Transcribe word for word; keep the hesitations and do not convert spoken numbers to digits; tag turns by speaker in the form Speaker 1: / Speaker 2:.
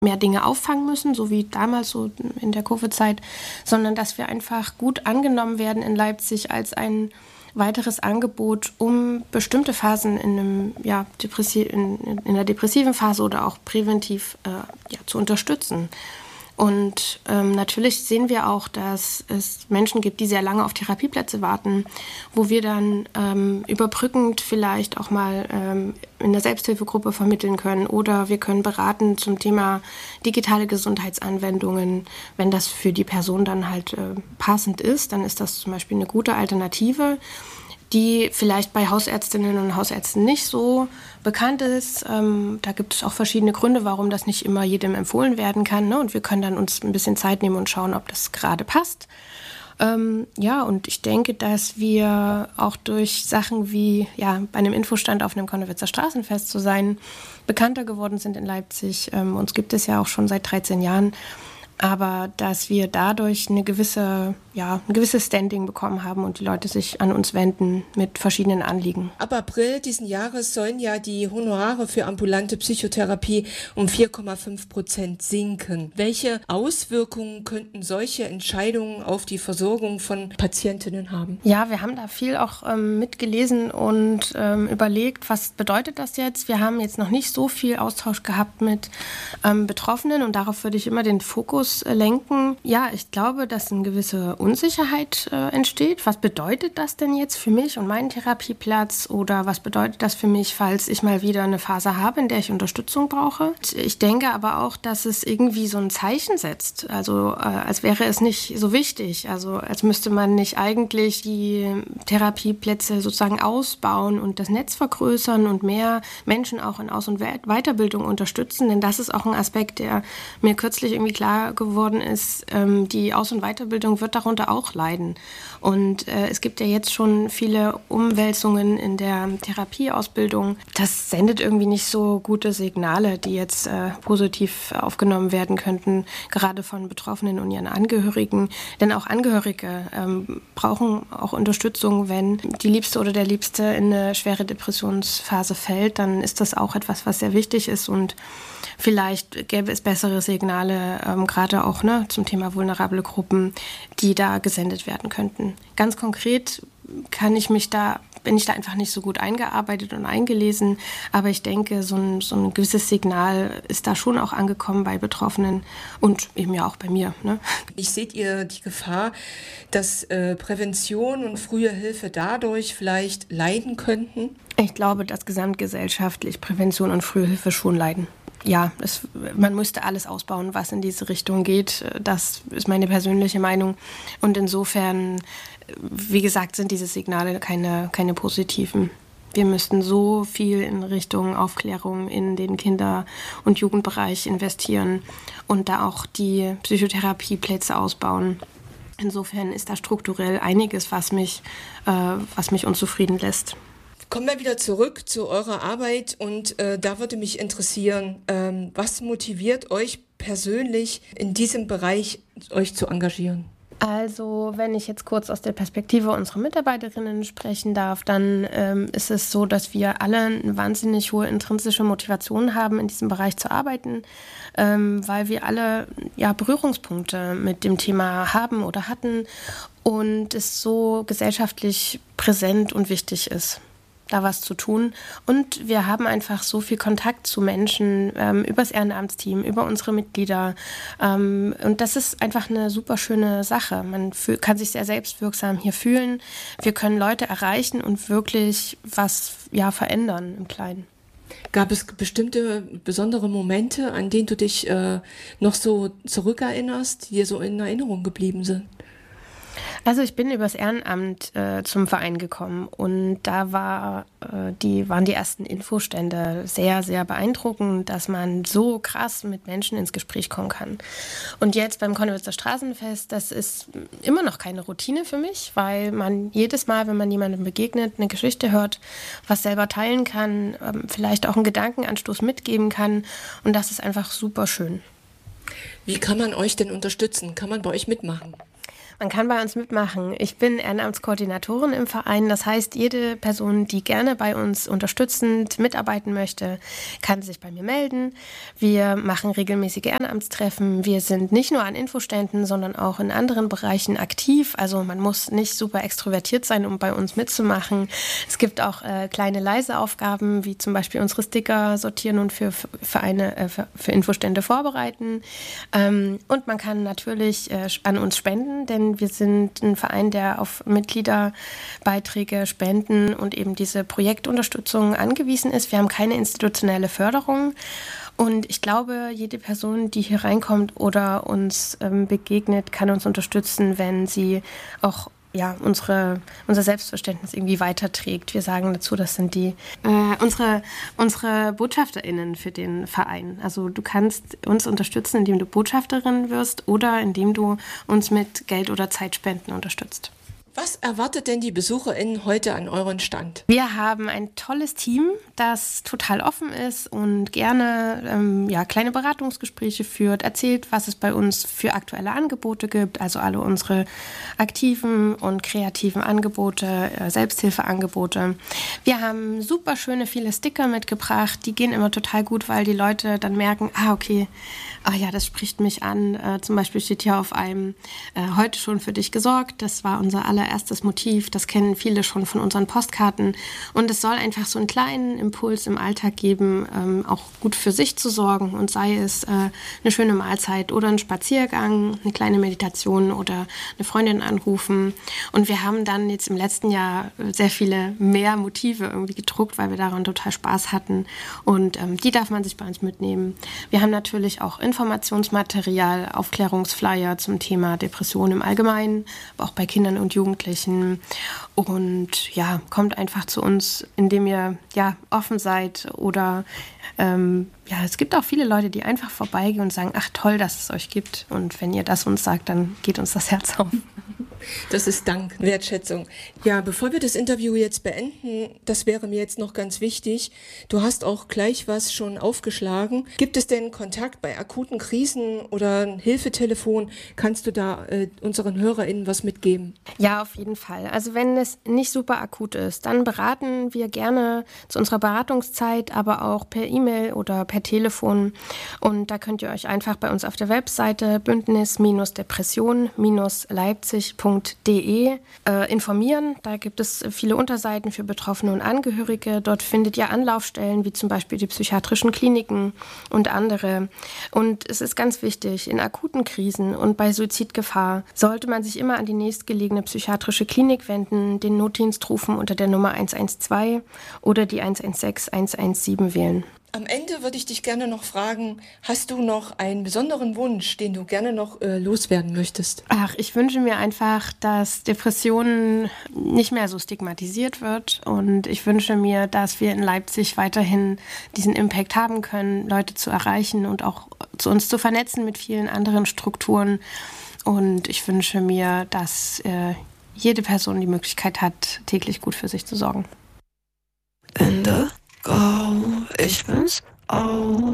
Speaker 1: mehr Dinge auffangen müssen, so wie damals so in der Covid-Zeit, sondern dass wir einfach gut angenommen werden in Leipzig als ein weiteres Angebot, um bestimmte Phasen in, einem, ja, Depressi- in, in einer depressiven Phase oder auch präventiv äh, ja, zu unterstützen. Und ähm, natürlich sehen wir auch, dass es Menschen gibt, die sehr lange auf Therapieplätze warten, wo wir dann ähm, überbrückend vielleicht auch mal ähm, in der Selbsthilfegruppe vermitteln können oder wir können beraten zum Thema digitale Gesundheitsanwendungen. Wenn das für die Person dann halt äh, passend ist, dann ist das zum Beispiel eine gute Alternative, die vielleicht bei Hausärztinnen und Hausärzten nicht so bekannt ist. Ähm, da gibt es auch verschiedene Gründe, warum das nicht immer jedem empfohlen werden kann. Ne? Und wir können dann uns ein bisschen Zeit nehmen und schauen, ob das gerade passt. Ähm, ja, und ich denke, dass wir auch durch Sachen wie ja, bei einem Infostand auf einem Konnewitzer Straßenfest zu sein, bekannter geworden sind in Leipzig. Ähm, uns gibt es ja auch schon seit dreizehn Jahren. Aber dass wir dadurch eine gewisse, ja, ein gewisses Standing bekommen haben und die Leute sich an uns wenden mit verschiedenen Anliegen.
Speaker 2: Ab April diesen Jahres sollen ja die Honorare für ambulante Psychotherapie um vier Komma fünf Prozent sinken. Welche Auswirkungen könnten solche Entscheidungen auf die Versorgung von Patientinnen haben?
Speaker 1: Ja, wir haben da viel auch ähm, mitgelesen und ähm, überlegt, was bedeutet das jetzt? Wir haben jetzt noch nicht so viel Austausch gehabt mit ähm, Betroffenen und darauf würde ich immer den Fokus lenken. Ja, ich glaube, dass eine gewisse Unsicherheit äh, entsteht. Was bedeutet das denn jetzt für mich und meinen Therapieplatz? Oder was bedeutet das für mich, falls ich mal wieder eine Phase habe, in der ich Unterstützung brauche? Ich denke aber auch, dass es irgendwie so ein Zeichen setzt. Also äh, als wäre es nicht so wichtig. Also als müsste man nicht eigentlich die Therapieplätze sozusagen ausbauen und das Netz vergrößern und mehr Menschen auch in Aus- und Weiterbildung unterstützen. Denn das ist auch ein Aspekt, der mir kürzlich irgendwie klar geworden ist, ähm, die Aus- und Weiterbildung wird darunter auch leiden. Und äh, es gibt ja jetzt schon viele Umwälzungen in der Therapieausbildung. Das sendet irgendwie nicht so gute Signale, die jetzt äh, positiv aufgenommen werden könnten, gerade von Betroffenen und ihren Angehörigen. Denn auch Angehörige ähm, brauchen auch Unterstützung, wenn die Liebste oder der Liebste in eine schwere Depressionsphase fällt. Dann ist das auch etwas, was sehr wichtig ist und vielleicht gäbe es bessere Signale, ähm, gerade auch ne, zum Thema vulnerable Gruppen, die da gesendet werden könnten. Ganz konkret kann ich mich da, bin ich da einfach nicht so gut eingearbeitet und eingelesen, aber ich denke, so ein, so ein gewisses Signal ist da schon auch angekommen bei Betroffenen und eben ja auch bei mir. Ne?
Speaker 2: Ich seht ihr die Gefahr, dass äh, Prävention und frühe Hilfe dadurch vielleicht leiden könnten?
Speaker 1: Ich glaube, dass gesamtgesellschaftlich Prävention und frühe Hilfe schon leiden. Ja, es, man müsste alles ausbauen, was in diese Richtung geht. Das ist meine persönliche Meinung. Und insofern, wie gesagt, sind diese Signale keine, keine positiven. Wir müssten so viel in Richtung Aufklärung in den Kinder- und Jugendbereich investieren und da auch die Psychotherapieplätze ausbauen. Insofern ist da strukturell einiges, was mich, äh, was mich unzufrieden lässt.
Speaker 2: Kommen wir wieder zurück zu eurer Arbeit und äh, da würde mich interessieren, ähm, was motiviert euch persönlich in diesem Bereich, euch zu engagieren?
Speaker 1: Also wenn ich jetzt kurz aus der Perspektive unserer Mitarbeiterinnen sprechen darf, dann ähm, ist es so, dass wir alle eine wahnsinnig hohe intrinsische Motivation haben, in diesem Bereich zu arbeiten, ähm, weil wir alle ja, Berührungspunkte mit dem Thema haben oder hatten und es so gesellschaftlich präsent und wichtig ist, da was zu tun. Und wir haben einfach so viel Kontakt zu Menschen ähm, über das Ehrenamtsteam, über unsere Mitglieder. Ähm, und das ist einfach eine super schöne Sache. Man fühl, kann sich sehr selbstwirksam hier fühlen. Wir können Leute erreichen und wirklich was ja, verändern im Kleinen.
Speaker 2: Gab es bestimmte besondere Momente, an denen du dich äh, noch so zurückerinnerst, die dir so in Erinnerung geblieben sind?
Speaker 1: Also ich bin übers Ehrenamt äh, zum Verein gekommen und da war, äh, die, waren die ersten Infostände sehr, sehr beeindruckend, dass man so krass mit Menschen ins Gespräch kommen kann. Und jetzt beim Konnewitzer Straßenfest, das ist immer noch keine Routine für mich, weil man jedes Mal, wenn man jemandem begegnet, eine Geschichte hört, was selber teilen kann, ähm, vielleicht auch einen Gedankenanstoß mitgeben kann und das ist einfach super schön.
Speaker 2: Wie kann man euch denn unterstützen? Kann man bei euch mitmachen?
Speaker 1: Man kann bei uns mitmachen. Ich bin Ehrenamtskoordinatorin im Verein. Das heißt, jede Person, die gerne bei uns unterstützend mitarbeiten möchte, kann sich bei mir melden. Wir machen regelmäßige Ehrenamtstreffen. Wir sind nicht nur an Infoständen, sondern auch in anderen Bereichen aktiv. Also man muss nicht super extrovertiert sein, um bei uns mitzumachen. Es gibt auch äh, kleine leise Aufgaben, wie zum Beispiel unsere Sticker sortieren und für Vereine, äh, für, für Infostände vorbereiten. Ähm, und man kann natürlich äh, an uns spenden, denn wir sind ein Verein, der auf Mitgliederbeiträge, Spenden und eben diese Projektunterstützung angewiesen ist. Wir haben keine institutionelle Förderung. Und ich glaube, jede Person, die hier reinkommt oder uns ähm, begegnet, kann uns unterstützen, wenn sie auch ja, unsere, unser Selbstverständnis irgendwie weiterträgt. Wir sagen dazu, das sind die äh, unsere, unsere BotschafterInnen für den Verein. Also du kannst uns unterstützen, indem du Botschafterin wirst oder indem du uns mit Geld oder Zeitspenden unterstützt.
Speaker 2: Was erwartet denn die BesucherInnen heute an euren Stand?
Speaker 1: Wir haben ein tolles Team, das total offen ist und gerne ähm, ja, kleine Beratungsgespräche führt, erzählt, was es bei uns für aktuelle Angebote gibt, also alle unsere aktiven und kreativen Angebote, äh, Selbsthilfeangebote. Wir haben super schöne, viele Sticker mitgebracht, die gehen immer total gut, weil die Leute dann merken, ah okay, ah ja, das spricht mich an. Äh, zum Beispiel steht hier auf einem äh, heute schon für dich gesorgt, das war unser aller erstes Motiv, das kennen viele schon von unseren Postkarten und es soll einfach so einen kleinen Impuls im Alltag geben, ähm, auch gut für sich zu sorgen und sei es äh, eine schöne Mahlzeit oder ein Spaziergang, eine kleine Meditation oder eine Freundin anrufen und wir haben dann jetzt im letzten Jahr sehr viele mehr Motive irgendwie gedruckt, weil wir daran total Spaß hatten und ähm, die darf man sich bei uns mitnehmen. Wir haben natürlich auch Informationsmaterial, Aufklärungsflyer zum Thema Depression im Allgemeinen, aber auch bei Kindern und Jugendlichen. Und ja, kommt einfach zu uns, indem ihr ja offen seid oder ähm, ja, es gibt auch viele Leute, die einfach vorbeigehen und sagen, ach toll, dass es euch gibt. Und wenn ihr das uns sagt, dann geht uns das Herz auf.
Speaker 2: Das ist Dank, Wertschätzung. Ja, bevor wir das Interview jetzt beenden, das wäre mir jetzt noch ganz wichtig. Du hast auch gleich was schon aufgeschlagen. Gibt es denn Kontakt bei akuten Krisen oder ein Hilfetelefon? Kannst du da äh, unseren HörerInnen was mitgeben?
Speaker 1: Ja, auf jeden Fall. Also wenn es nicht super akut ist, dann beraten wir gerne zu unserer Beratungszeit, aber auch per E-Mail oder per Telefon. Und da könnt ihr euch einfach bei uns auf der Webseite bündnis Depression Leipzig punkt de äh, informieren. Da gibt es viele Unterseiten für Betroffene und Angehörige. Dort findet ihr Anlaufstellen, wie zum Beispiel die psychiatrischen Kliniken und andere. Und es ist ganz wichtig, in akuten Krisen und bei Suizidgefahr sollte man sich immer an die nächstgelegene psychiatrische Klinik wenden, den Notdienst rufen unter der Nummer eins eins zwei oder die eins eins sechs eins eins sieben wählen.
Speaker 2: Am Ende würde ich dich gerne noch fragen, hast du noch einen besonderen Wunsch, den du gerne noch äh, loswerden möchtest?
Speaker 1: Ach, ich wünsche mir einfach, dass Depressionen nicht mehr so stigmatisiert wird und ich wünsche mir, dass wir in Leipzig weiterhin diesen Impact haben können, Leute zu erreichen und auch zu uns zu vernetzen mit vielen anderen Strukturen und ich wünsche mir, dass äh, jede Person die Möglichkeit hat, täglich gut für sich zu sorgen.
Speaker 3: Ende. Go, ich bin's auch.